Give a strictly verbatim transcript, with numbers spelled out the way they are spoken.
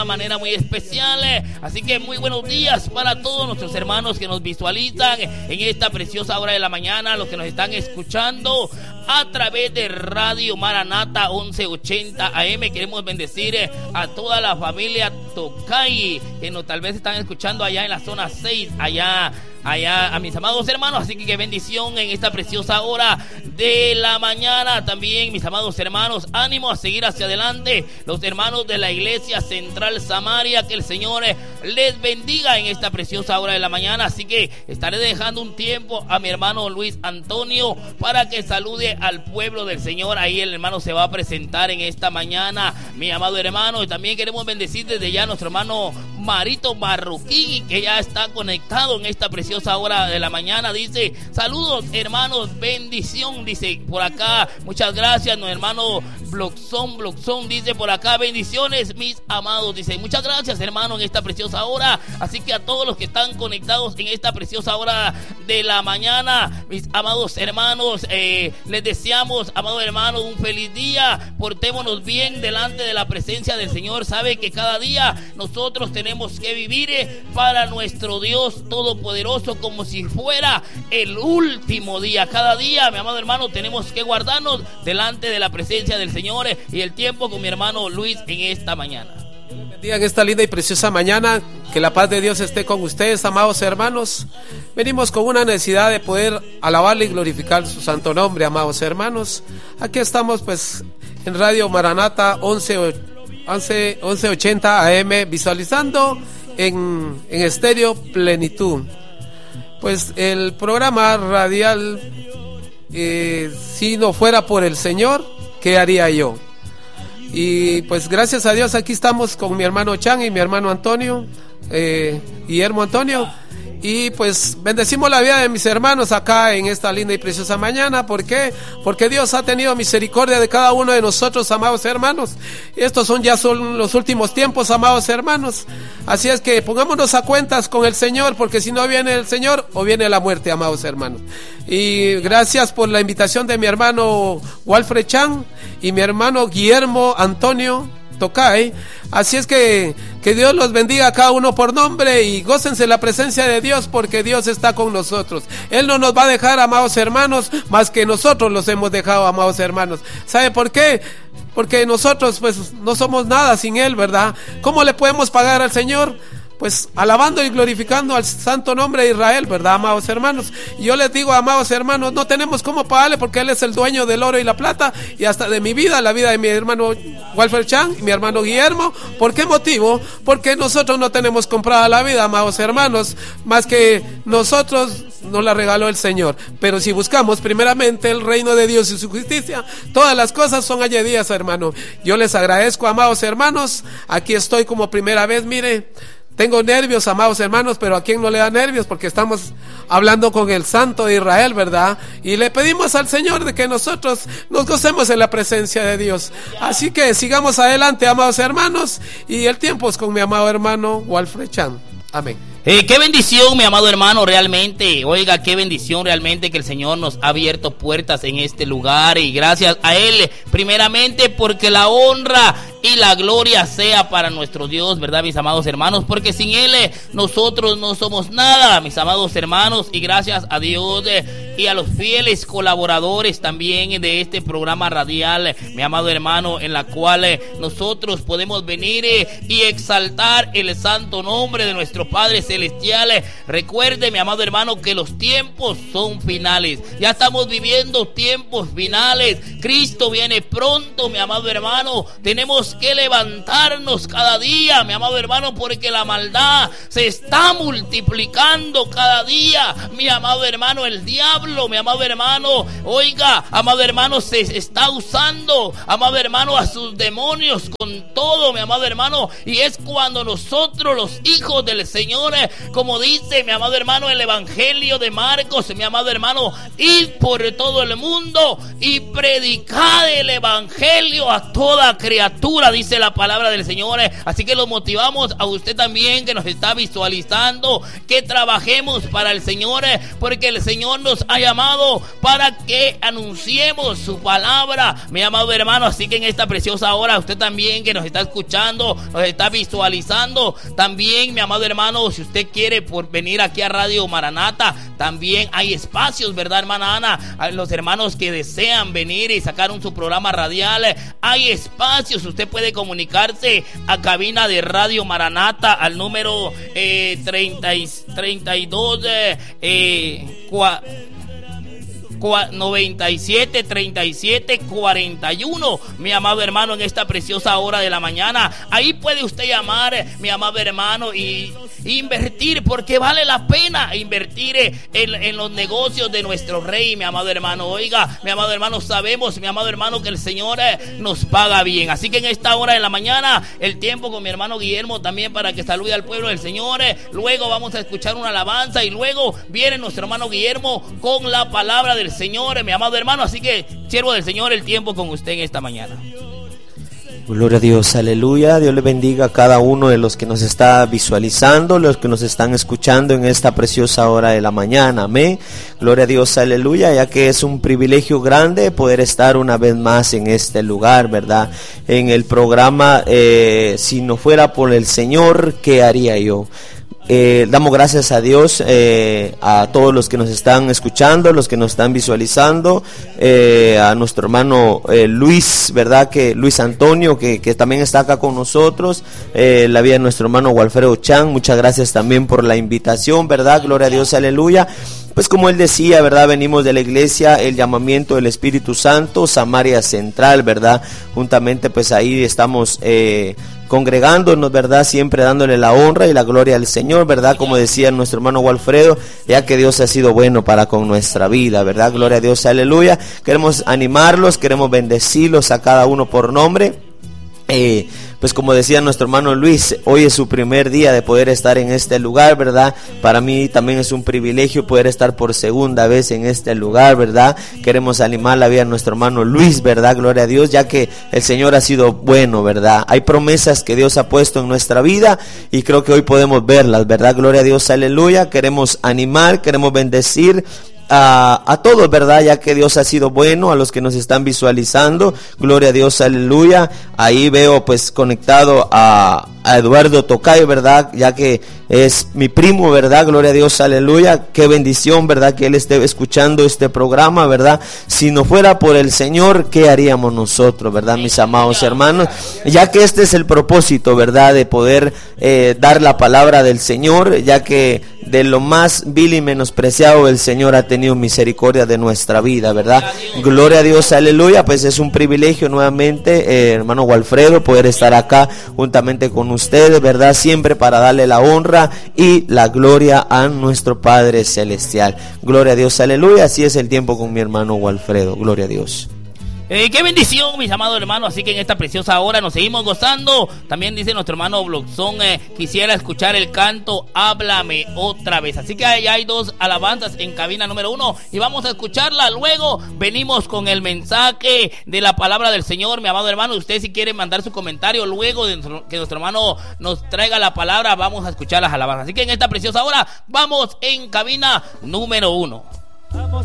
manera muy especial. Así que muy buenos días para todos nuestros hermanos que nos visualizan en esta preciosa hora de la mañana, los que nos están escuchando a través de Radio Maranata once ochenta A M. Queremos bendecir a toda la familia Tocay que nos tal vez están escuchando allá en la zona seis, allá allá a mis amados hermanos. Así que qué bendición en esta preciosa hora de la mañana. También mis amados hermanos, ánimo a seguir hacia adelante, los hermanos de la iglesia central Samaria, que el Señor les bendiga en esta preciosa hora de la mañana. Así que estaré dejando un tiempo a mi hermano Luis Antonio para que salude al pueblo del Señor. Ahí el hermano se va a presentar en esta mañana, mi amado hermano. Y también queremos bendecir desde ya a nuestro hermano Marito Marroquín, que ya está conectado en esta preciosa hora de la mañana. Dice: saludos hermanos, bendición, dice por acá. Muchas gracias, nuestro hermano Bloxón, Bloxón dice por acá: bendiciones mis amados, dice muchas gracias hermano en esta preciosa hora. Así que a todos los que están conectados en esta preciosa hora de la mañana, mis amados hermanos, eh, les deseamos, amados hermanos, un feliz día. Portémonos bien delante de la presencia del Señor. Sabe que cada día nosotros tenemos que vivir eh, para nuestro Dios Todopoderoso como si fuera el último día. Cada día, mi amado hermano, tenemos que guardarnos delante de la presencia del Señor eh, y el tiempo con mi hermano Luis en esta mañana. Bendiga en esta linda y preciosa mañana, que la paz de Dios esté con ustedes, amados hermanos. Venimos con una necesidad de poder alabarle y glorificar su santo nombre, amados hermanos. Aquí estamos pues en Radio Maranata once ochenta A M, visualizando en, en estéreo plenitud. Pues el programa radial, eh, si no fuera por el Señor, ¿qué haría yo? Y pues gracias a Dios aquí estamos con mi hermano Chan y mi hermano Antonio, eh, Guillermo Antonio. Y pues bendecimos la vida de mis hermanos acá en esta linda y preciosa mañana. ¿Por qué? Porque Dios ha tenido misericordia de cada uno de nosotros, amados hermanos. Y estos son ya son los últimos tiempos, amados hermanos. Así es que pongámonos a cuentas con el Señor, porque si no viene el Señor, o viene la muerte, amados hermanos. Y gracias por la invitación de mi hermano Walfred Chan y mi hermano Guillermo Antonio Tocay. Así es que que Dios los bendiga a cada uno por nombre y gócense la presencia de Dios, porque Dios está con nosotros. Él no nos va a dejar, amados hermanos, más que nosotros los hemos dejado, amados hermanos. ¿Sabe por qué? Porque nosotros pues no somos nada sin Él, ¿verdad? ¿Cómo le podemos pagar al Señor? Pues alabando y glorificando al santo nombre de Israel, ¿verdad, amados hermanos? Y yo les digo, amados hermanos, no tenemos cómo pagarle, porque Él es el dueño del oro y la plata, y hasta de mi vida, la vida de mi hermano Walfred Chan y mi hermano Guillermo. ¿Por qué motivo? Porque nosotros no tenemos comprada la vida, amados hermanos, más que nosotros nos la regaló el Señor. Pero si buscamos primeramente el reino de Dios y su justicia, todas las cosas son añadidas, hermano. Yo les agradezco, amados hermanos. Aquí estoy como primera vez, mire. Tengo nervios, amados hermanos, pero ¿a quién no le da nervios? Porque estamos hablando con el Santo de Israel, ¿verdad? Y le pedimos al Señor de que nosotros nos gocemos en la presencia de Dios. Así que sigamos adelante, amados hermanos, y el tiempo es con mi amado hermano Walfred Chan. Amén. Eh, qué bendición, mi amado hermano, realmente. Oiga, qué bendición realmente que el Señor nos ha abierto puertas en este lugar, y gracias a Él, primeramente, porque la honra y la gloria sea para nuestro Dios, ¿verdad, mis amados hermanos? Porque sin Él nosotros no somos nada, mis amados hermanos. Y gracias a Dios eh, y a los fieles colaboradores también de este programa radial, mi amado hermano, en la cual eh, nosotros podemos venir eh, y exaltar el santo nombre de nuestro Padre Celestial. Recuerde, mi amado hermano, que los tiempos son finales. Ya estamos viviendo tiempos finales. Cristo viene pronto, mi amado hermano. Tenemos que levantarnos cada día, mi amado hermano, porque la maldad se está multiplicando cada día, mi amado hermano. El diablo, mi amado hermano, oiga, amado hermano, se está usando, amado hermano, a sus demonios con todo, mi amado hermano. Y es cuando nosotros, los hijos del Señor, como dice mi amado hermano el Evangelio de Marcos, mi amado hermano, id por todo el mundo y predicad el Evangelio a toda criatura, dice la palabra del Señor. Así que los motivamos a usted también que nos está visualizando, que trabajemos para el Señor, porque el Señor nos ha llamado para que anunciemos su palabra, mi amado hermano. Así que en esta preciosa hora, usted también que nos está escuchando, nos está visualizando, también mi amado hermano, si usted quiere por venir aquí a Radio Maranata, también hay espacios, ¿verdad, hermana Ana? A los hermanos que desean venir y sacar un su programa radial, hay espacios. Usted puede comunicarse a cabina de Radio Maranata al número eh, treinta, treinta y dos eh, eh, cua, noventa y siete, treinta y siete, cuarenta y uno, mi amado hermano, en esta preciosa hora de la mañana. Ahí puede usted llamar, mi amado hermano, y invertir, porque vale la pena invertir en, en los negocios de nuestro Rey, mi amado hermano. Oiga, mi amado hermano, sabemos, mi amado hermano, que el Señor nos paga bien. Así que en esta hora de la mañana, el tiempo con mi hermano Guillermo también para que salude al pueblo del Señor. Luego vamos a escuchar una alabanza y luego viene nuestro hermano Guillermo con la palabra del Señor, mi amado hermano. Así que, siervo del Señor, el tiempo con usted en esta mañana. Gloria a Dios, aleluya. Dios le bendiga a cada uno de los que nos está visualizando, los que nos están escuchando en esta preciosa hora de la mañana. Amén. Gloria a Dios, aleluya, ya que es un privilegio grande poder estar una vez más en este lugar, ¿verdad? En el programa eh, Si no fuera por el Señor, ¿qué haría yo? Eh, damos gracias a Dios, eh, a todos los que nos están escuchando, los que nos están visualizando, eh, a nuestro hermano eh, Luis, ¿verdad? Que Luis Antonio, que, que también está acá con nosotros, eh, la vida de nuestro hermano Walfredo Chan, muchas gracias también por la invitación, ¿verdad? Gloria a Dios, aleluya. Pues como él decía, ¿verdad? Venimos de la iglesia El Llamamiento del Espíritu Santo, Samaria Central, ¿verdad? Juntamente pues ahí estamos eh, congregándonos, ¿verdad? Siempre dándole la honra y la gloria al Señor, ¿verdad? Como decía nuestro hermano Walfredo, ya que Dios ha sido bueno para con nuestra vida, ¿verdad? Gloria a Dios, aleluya. Queremos animarlos, queremos bendecirlos a cada uno por nombre. Eh, pues como decía nuestro hermano Luis, hoy es su primer día de poder estar en este lugar, ¿verdad? Para mí también es un privilegio poder estar por segunda vez en este lugar, ¿verdad? Queremos animar la vida de nuestro hermano Luis, ¿verdad? Gloria a Dios, ya que el Señor ha sido bueno, ¿verdad? Hay promesas que Dios ha puesto en nuestra vida y creo que hoy podemos verlas, ¿verdad? Gloria a Dios, aleluya. Queremos animar, queremos bendecir A, a todos, ¿verdad? Ya que Dios ha sido bueno, a los que nos están visualizando, gloria a Dios, aleluya. Ahí veo pues conectado a, a Eduardo Tocayo, ¿verdad? Ya que es mi primo, ¿verdad? Gloria a Dios, aleluya. Qué bendición, ¿verdad? Que él esté escuchando este programa, ¿verdad? Si no fuera por el Señor, ¿qué haríamos nosotros, ¿verdad? Mis amados hermanos, ya que este es el propósito, ¿verdad? De poder eh, dar la palabra del Señor, ya que de lo más vil y menospreciado el Señor ha tenido misericordia de nuestra vida, ¿verdad? Gloria a Dios, aleluya. Pues es un privilegio nuevamente, eh, hermano Walfredo, poder estar acá juntamente con ustedes, ¿verdad? Siempre para darle la honra y la gloria a nuestro Padre Celestial. Gloria a Dios, aleluya. Así es el tiempo con mi hermano Walfredo. Gloria a Dios. Eh, qué bendición, mis amados hermanos. Así que en esta preciosa hora nos seguimos gozando. También dice nuestro hermano Bloxón, eh, quisiera escuchar el canto Háblame otra vez. Así que ahí hay dos alabanzas en cabina número uno y vamos a escucharla. Luego venimos con el mensaje de la palabra del Señor. Mi amado hermano, usted si quiere mandar su comentario luego de nuestro, que nuestro hermano nos traiga la palabra, vamos a escuchar las alabanzas. Así que en esta preciosa hora vamos en cabina número uno.